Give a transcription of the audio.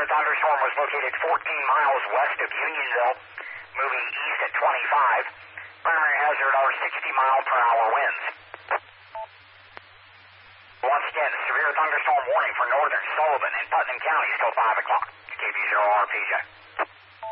severe thunderstorm was located 14 miles west of Unionville, moving east at 25. Primary hazard are 60-mile-per-hour winds. Once again, severe thunderstorm warning for northern Sullivan and Putnam counties till 5 o'clock. KV0RPJ.